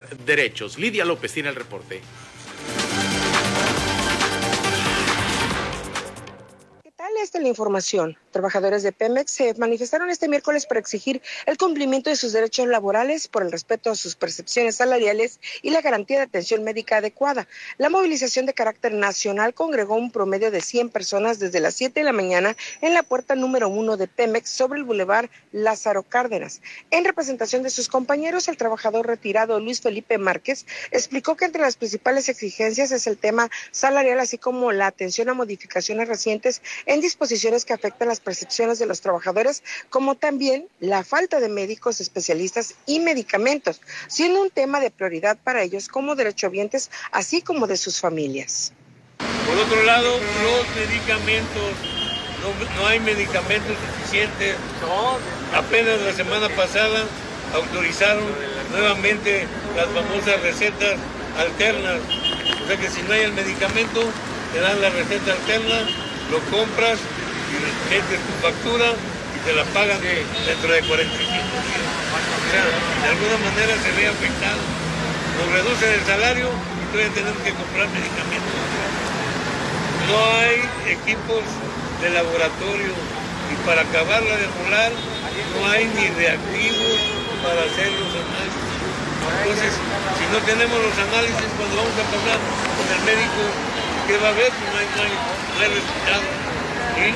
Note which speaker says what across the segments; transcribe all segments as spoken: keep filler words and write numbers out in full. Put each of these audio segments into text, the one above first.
Speaker 1: derechos. Lidia López tiene el reporte.
Speaker 2: Esta es la información. Trabajadores de Pemex se manifestaron este miércoles para exigir el cumplimiento de sus derechos laborales por el respeto a sus percepciones salariales y la garantía de atención médica adecuada. La movilización de carácter nacional congregó un promedio de cien personas desde las siete de la mañana en la puerta número uno de Pemex sobre el bulevar Lázaro Cárdenas. En representación de sus compañeros, el trabajador retirado Luis Felipe Márquez explicó que entre las principales exigencias es el tema salarial, así como la atención a modificaciones recientes en disposiciones que afectan las percepciones de los trabajadores, como también la falta de médicos especialistas y medicamentos, siendo un tema de prioridad para ellos como derechohabientes, así como de sus familias.
Speaker 3: Por otro lado, los medicamentos, no, no hay medicamentos suficientes. Apenas la semana pasada autorizaron nuevamente las famosas recetas alternas. O sea que si no hay el medicamento, te dan la receta alterna, lo compras y metes tu factura y te la pagan dentro de cuarenta y cinco días. O sea, de alguna manera se ve afectado. Nos reducen el salario y todavía tenemos que comprar medicamentos. No hay equipos de laboratorio y para acabarla de molar no hay ni reactivos para hacer los análisis. Entonces, si no tenemos los análisis, cuando vamos a pasar con el médico, ¿qué va a haber? No hay, no hay, no hay resultados. ¿Sí?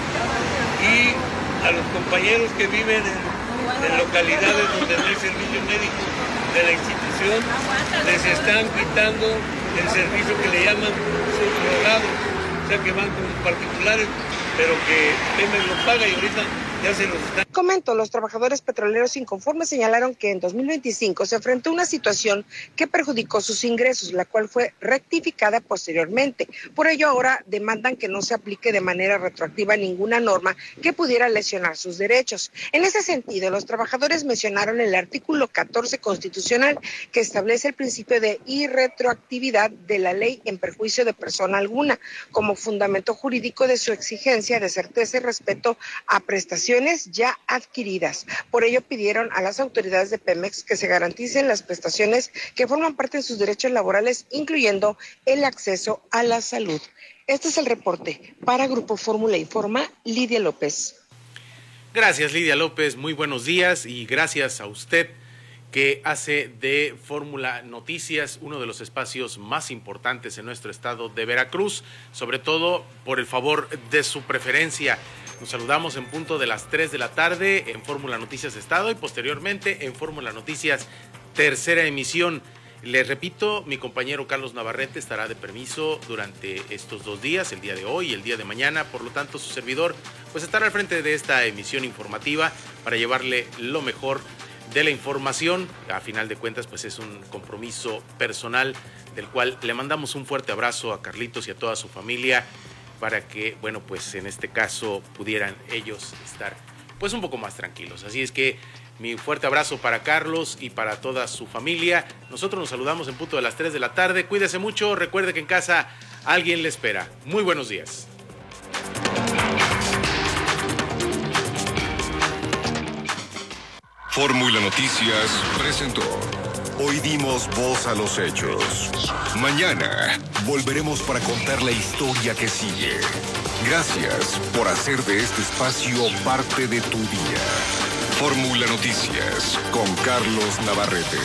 Speaker 3: Y a los compañeros que viven en, en localidades donde no hay servicio médico de la institución, les están quitando el servicio que le llaman subrogados, o sea que van como particulares, pero que Pemex lo paga y ahorita ya se los están.
Speaker 2: Comento, los trabajadores petroleros inconformes señalaron que en dos mil veinticinco se enfrentó a una situación que perjudicó sus ingresos, la cual fue rectificada posteriormente. Por ello, ahora demandan que no se aplique de manera retroactiva ninguna norma que pudiera lesionar sus derechos. En ese sentido, los trabajadores mencionaron el artículo catorce constitucional que establece el principio de irretroactividad de la ley en perjuicio de persona alguna, como fundamento jurídico de su exigencia de certeza y respeto a prestaciones ya adquiridas. Por ello pidieron a las autoridades de Pemex que se garanticen las prestaciones que forman parte de sus derechos laborales, incluyendo el acceso a la salud. Este es el reporte. Para Grupo Fórmula Informa, Lidia López.
Speaker 1: Gracias, Lidia López. Muy buenos días y gracias a usted que hace de Fórmula Noticias uno de los espacios más importantes en nuestro estado de Veracruz, sobre todo por el favor de su preferencia. Nos saludamos en punto de las tres de la tarde en Fórmula Noticias Estado y posteriormente en Fórmula Noticias Tercera Emisión. Les repito, mi compañero Carlos Navarrete estará de permiso durante estos dos días, el día de hoy y el día de mañana, por lo tanto su servidor pues estará al frente de esta emisión informativa para llevarle lo mejor de la información. A final de cuentas pues es un compromiso personal del cual le mandamos un fuerte abrazo a Carlitos y a toda su familia, para que, bueno, pues en este caso pudieran ellos estar pues un poco más tranquilos. Así es que mi fuerte abrazo para Carlos y para toda su familia. Nosotros nos saludamos en punto de las tres de la tarde. Cuídese mucho, recuerde que en casa alguien le espera. Muy buenos días.
Speaker 4: Fórmula Noticias presentó. Hoy dimos voz a los hechos. Mañana volveremos para contar la historia que sigue. Gracias por hacer de este espacio parte de tu día. Fórmula Noticias con Carlos Navarrete.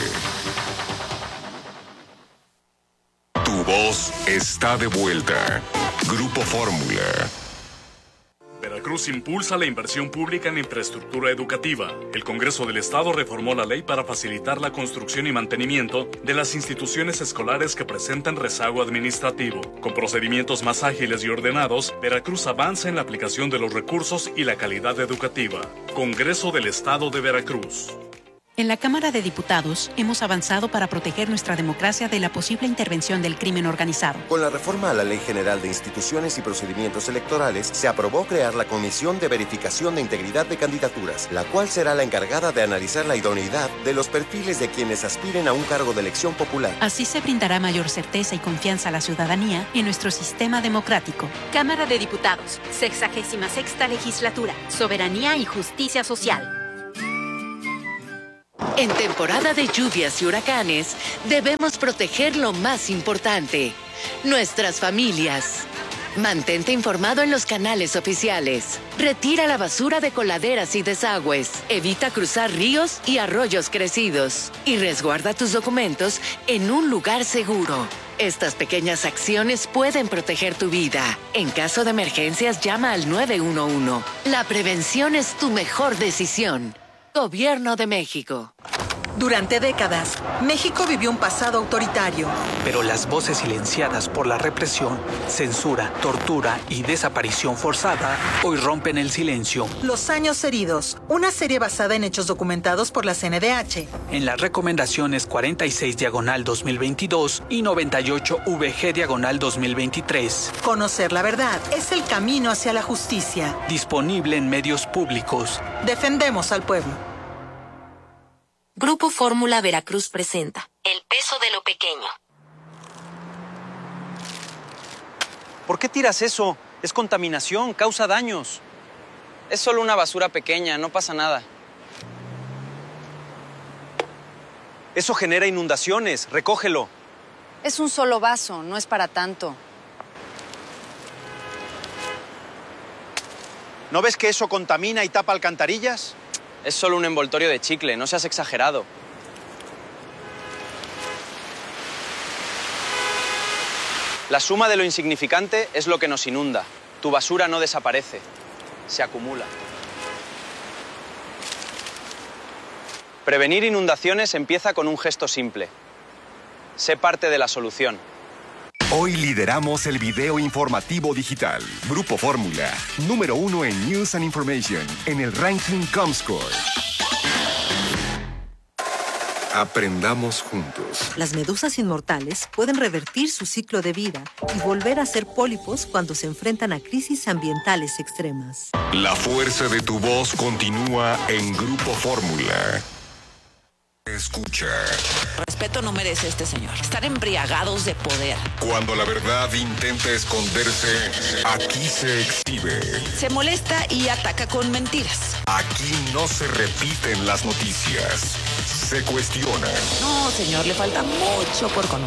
Speaker 4: Tu voz está de vuelta. Grupo Fórmula.
Speaker 5: Veracruz impulsa la inversión pública en infraestructura educativa. El Congreso del Estado reformó la ley para facilitar la construcción y mantenimiento de las instituciones escolares que presentan rezago administrativo. Con procedimientos más ágiles y ordenados, Veracruz avanza en la aplicación de los recursos y la calidad educativa. Congreso del Estado de Veracruz.
Speaker 6: En la Cámara de Diputados hemos avanzado para proteger nuestra democracia de la posible intervención del crimen organizado.
Speaker 7: Con la reforma a la Ley General de Instituciones y Procedimientos Electorales, se aprobó crear la Comisión de Verificación de Integridad de Candidaturas, la cual será la encargada de analizar la idoneidad de los perfiles de quienes aspiren a un cargo de elección popular.
Speaker 6: Así se brindará mayor certeza y confianza a la ciudadanía en nuestro sistema democrático.
Speaker 8: Cámara de Diputados, sexagésima sexta legislatura, soberanía y justicia social.
Speaker 9: En temporada de lluvias y huracanes, debemos proteger lo más importante, nuestras familias. Mantente informado en los canales oficiales. Retira la basura de coladeras y desagües. Evita cruzar ríos y arroyos crecidos. Y resguarda tus documentos en un lugar seguro. Estas pequeñas acciones pueden proteger tu vida. En caso de emergencias, llama al nueve uno uno. La prevención es tu mejor decisión. Gobierno de México.
Speaker 10: Durante décadas, México vivió un pasado autoritario.
Speaker 11: Pero las voces silenciadas por la represión, censura, tortura y desaparición forzada hoy rompen el silencio.
Speaker 10: Los años heridos, una serie basada en hechos documentados por la C N D H.
Speaker 11: En las recomendaciones cuarenta y seis diagonal dos mil veintidós y noventa y ocho V G diagonal dos mil veintitrés.
Speaker 10: Conocer la verdad es el camino hacia la justicia.
Speaker 11: Disponible en medios públicos.
Speaker 10: Defendemos al pueblo.
Speaker 12: Grupo Fórmula Veracruz presenta El peso de lo pequeño.
Speaker 13: ¿Por qué tiras eso? Es contaminación, causa daños.
Speaker 14: Es solo una basura pequeña, no pasa nada.
Speaker 13: Eso genera inundaciones, recógelo.
Speaker 15: Es un solo vaso, no es para tanto.
Speaker 13: ¿No ves que eso contamina y tapa alcantarillas?
Speaker 14: Es solo un envoltorio de chicle, no seas exagerado. La suma de lo insignificante es lo que nos inunda. Tu basura no desaparece, se acumula. Prevenir inundaciones empieza con un gesto simple. Sé parte de la solución.
Speaker 4: Hoy lideramos el video informativo digital. Grupo Fórmula, número uno en News and Information, en el ranking Comscore. Aprendamos juntos.
Speaker 16: Las medusas inmortales pueden revertir su ciclo de vida y volver a ser pólipos cuando se enfrentan a crisis ambientales extremas.
Speaker 4: La fuerza de tu voz continúa en Grupo Fórmula. Escucha.
Speaker 17: Respeto no merece este señor. Están embriagados de poder.
Speaker 4: Cuando la verdad intenta esconderse, aquí se exhibe.
Speaker 17: Se molesta y ataca con mentiras.
Speaker 4: Aquí no se repiten las noticias. Se cuestionan.
Speaker 17: No, señor, le falta mucho por conocer.